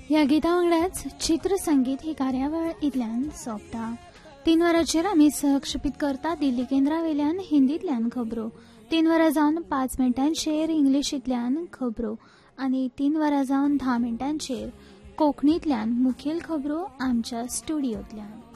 ह्या गिता वांगडाच चित्रसंगीत ही कार्यावळ इतल्यान सोंपता. 3 वरांचेर आमी सहक्षेपीत करता दिल्ली केंद्रावेल्यान हिंदींतल्यान खबरो. 3 वरां जावन 5 मिनटांचेर इंग्लिशींतल्यान खबरो आनी 3 वरां जावन 10 मिनटांचेर कोंकणींतल्यान मुखेल खबरो आमच्या स्टुडियोंतल्यान.